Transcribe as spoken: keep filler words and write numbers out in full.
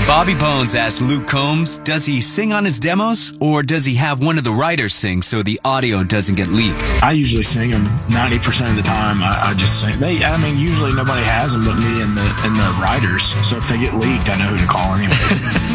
Bobby Bones asked Luke Combs, does he sing on his demos, or does he have one of the writers sing so the audio doesn't get leaked? I usually sing them ninety percent of the time. I, I just sing. They, I mean, usually nobody has them but me and the and the writers. So if they get leaked, I know who to call anyway.